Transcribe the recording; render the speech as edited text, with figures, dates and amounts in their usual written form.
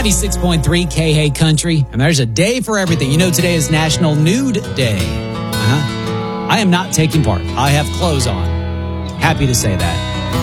96.3 K-Hey Country. And there's a day for everything. You know, today is National Nude Day. I am not taking part. I have clothes on. Happy to say that.